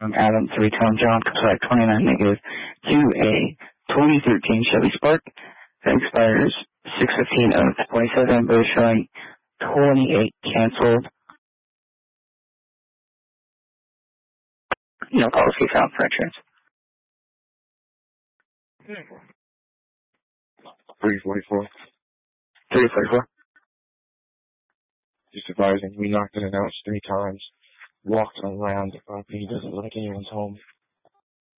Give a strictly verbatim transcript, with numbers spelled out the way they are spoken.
from Adam three Tom John, Cossack twenty-nine negative, to a twenty thirteen Chevy Spark that expires six fifteen of twenty-seven, but is showing twenty-eight canceled. No policy found for insurance. three forty-four. three forty-four. Just advising, we knocked and announced three times, walked around the property, doesn't look like anyone's home.